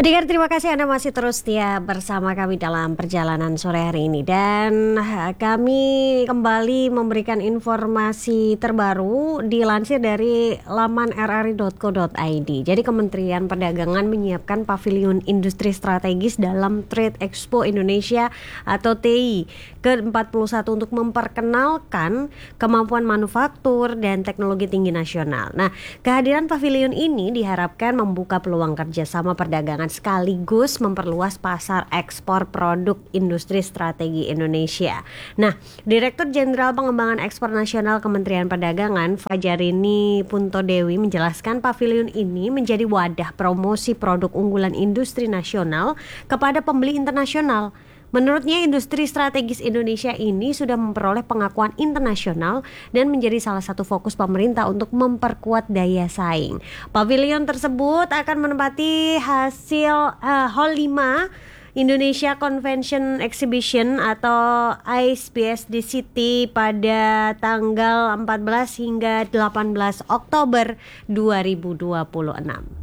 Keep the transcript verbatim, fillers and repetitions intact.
Pendengar, terima kasih Anda masih terus setia bersama kami dalam perjalanan sore hari ini. Dan kami kembali memberikan informasi terbaru dilansir dari laman r r i dot co dot i d. Jadi Kementerian Perdagangan menyiapkan pavilion industri strategis dalam Trade Expo Indonesia atau T I ke empat puluh satu untuk memperkenalkan kemampuan manufaktur dan teknologi tinggi nasional. Nah, kehadiran pavilion ini diharapkan membuka peluang kerjasama perdagangan sekaligus memperluas pasar ekspor produk industri strategi Indonesia. Nah, Direktur Jenderal Pengembangan Ekspor Nasional Kementerian Perdagangan Fajarini Puntodewi menjelaskan pavilion ini menjadi wadah promosi produk unggulan industri nasional kepada pembeli internasional. Menurutnya, industri strategis Indonesia ini sudah memperoleh pengakuan internasional dan menjadi salah satu fokus pemerintah untuk memperkuat daya saing. Pavilion tersebut akan menempati hasil uh, Hall lima Indonesia Convention Exhibition atau I S B S D City pada tanggal empat belas hingga delapan belas Oktober dua ribu dua puluh enam.